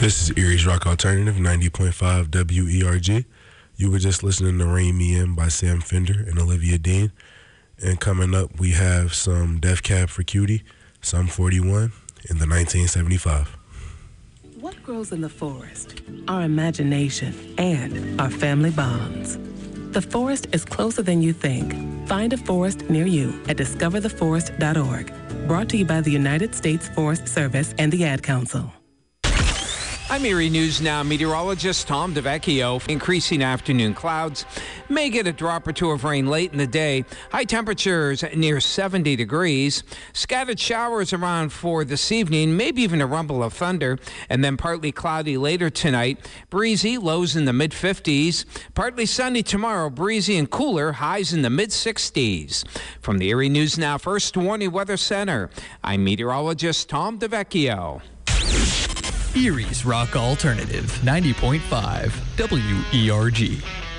This is Erie's Rock Alternative, 90.5 WERG. You were just listening to Rain Me In by Sam Fender and Olivia Dean. And coming up, we have some Def Cab for Cutie, Sum 41, in the 1975. What grows in the forest? Our imagination and our family bonds. The forest is closer than you think. Find a forest near you at discovertheforest.org. Brought to you by the United States Forest Service and the Ad Council. I'm Erie News Now meteorologist Tom DeVecchio. Increasing afternoon clouds. May get a drop or two of rain late in the day. High temperatures near 70 degrees. Scattered showers around for this evening, maybe even a rumble of thunder. And then partly cloudy later tonight. Breezy, lows in the mid-50s. Partly sunny tomorrow, breezy and cooler, highs in the mid-60s. From the Erie News Now First Warning Weather Center, I'm meteorologist Tom DeVecchio. Erie's Rock Alternative, 90.5 WERG.